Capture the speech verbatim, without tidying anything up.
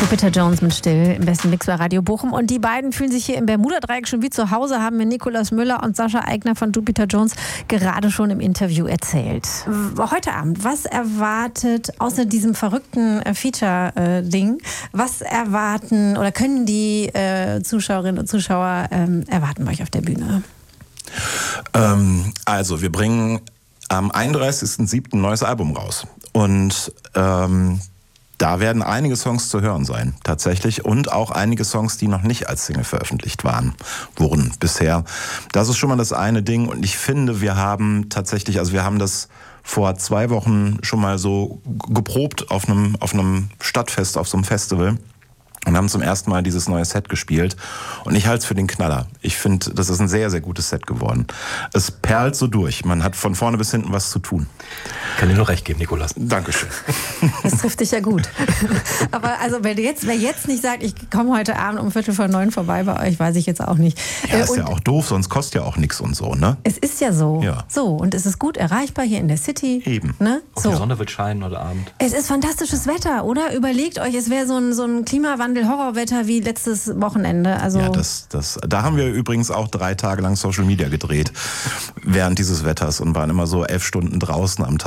Jupiter Jones mit Still im besten Mix bei Radio Bochum. Und die beiden fühlen sich hier im Bermuda-Dreieck schon wie zu Hause, haben mir Nikolaus Müller und Sascha Aigner von Jupiter Jones gerade schon im Interview erzählt. Heute Abend, was erwartet, außer diesem verrückten Feature-Ding, was erwarten oder können die äh, Zuschauerinnen und Zuschauer ähm, erwarten bei euch auf der Bühne? Ähm, also, wir bringen am einunddreißigsten siebten ein neues Album raus. Und ähm, da werden einige Songs zu hören sein, tatsächlich. Und auch einige Songs, die noch nicht als Single veröffentlicht waren, wurden bisher. Das ist schon mal das eine Ding. Und ich finde, wir haben tatsächlich, also wir haben das vor zwei Wochen schon mal so geprobt auf einem, auf einem Stadtfest, auf so einem Festival. Und haben zum ersten Mal dieses neue Set gespielt. Und ich halte es für den Knaller. Ich finde, das ist ein sehr, sehr gutes Set geworden. Es perlt so durch. Man hat von vorne bis hinten was zu tun. Kann dir nur recht geben, Nikolaus. Dankeschön. Das trifft dich ja gut. Aber also wer jetzt, wer jetzt nicht sagt, ich komme heute Abend um Viertel vor neun vorbei bei euch, weiß ich jetzt auch nicht. Ja, ist und ja auch doof, sonst kostet ja auch nichts und so, ne? Es ist ja so. Ja. So, und es ist gut erreichbar hier in der City. Eben. Ne? Und So. die Sonne wird scheinen heute Abend. Es ist fantastisches Wetter, oder? Überlegt euch, es wäre so ein, so ein Klimawandel-Horrorwetter wie letztes Wochenende. Also Ja, das, das, da haben wir übrigens auch drei Tage lang Social Media gedreht während dieses Wetters und waren immer so elf Stunden draußen am Tag.